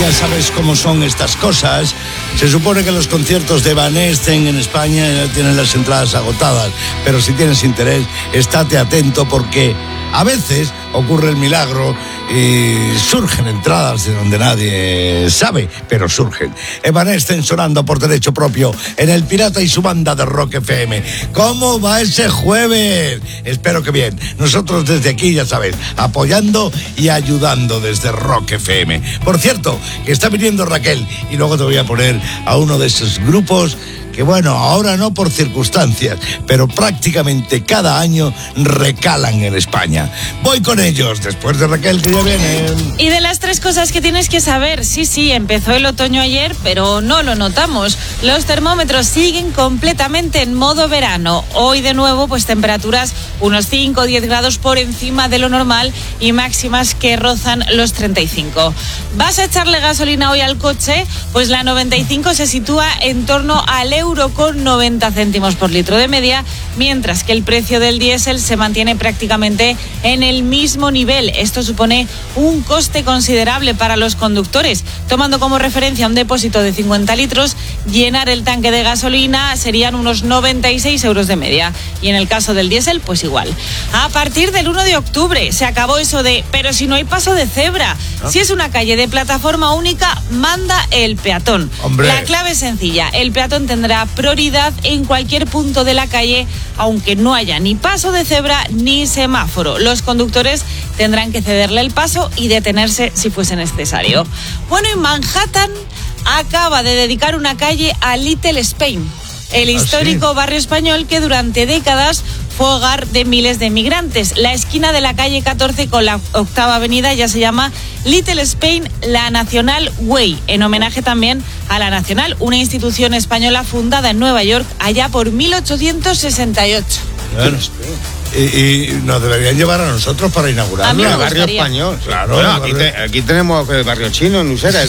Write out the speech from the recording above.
Ya sabes cómo son estas cosas. Se supone que los conciertos de Van Esten en España ya tienen las entradas agotadas, pero si tienes interés, estate atento porque a veces ocurre el milagro y surgen entradas de donde nadie sabe, pero surgen. Van Esten sonando por derecho propio en El Pirata y su banda de Rock FM. ¿Cómo va ese jueves? Espero que bien. Nosotros desde aquí, ya sabes, apoyando y ayudando desde Rock FM. Por cierto, que está viniendo Raquel y luego te voy a poner a uno de esos grupos que bueno, ahora no por circunstancias, pero prácticamente cada año recalan en España. Voy con ellos, después de Raquel, que ya viene. Y de las 3 cosas que tienes que saber, sí, empezó el otoño ayer, pero no lo notamos. Los termómetros siguen completamente en modo verano. Hoy de nuevo, pues temperaturas unos 5 o 10 grados por encima de lo normal y máximas que rozan los 35. ¿Vas a echarle gasolina hoy al coche? Pues la 95 se sitúa en torno al €con 90 céntimos por litro de media, mientras que el precio del diésel se mantiene prácticamente en el mismo nivel. Esto supone un coste considerable para los conductores. Tomando como referencia un depósito de 50 litros, llenar el tanque de gasolina serían unos 96 euros de media. Y en el caso del diésel, pues igual. A partir del 1 de octubre se acabó eso de, pero si no hay paso de cebra. Si es una calle de plataforma única, manda el peatón. ¡Hombre! La clave es sencilla. El peatón tendrá prioridad en cualquier punto de la calle, aunque no haya ni paso de cebra ni semáforo. Los conductores tendrán que cederle el paso y detenerse si fuese necesario. Bueno, en Manhattan acaba de dedicar una calle a Little Spain, el histórico barrio español que durante décadas fue hogar de miles de migrantes. La esquina de la calle 14 con la 8ª avenida ya se llama Little Spain, la National Way, en homenaje también a la Nacional, una institución española fundada en Nueva York allá por 1868. Claro. Y nos deberían llevar a nosotros para inaugurarlo. A mí me barrio gustaría. español. Claro. Bueno, aquí tenemos el barrio chino en Usera.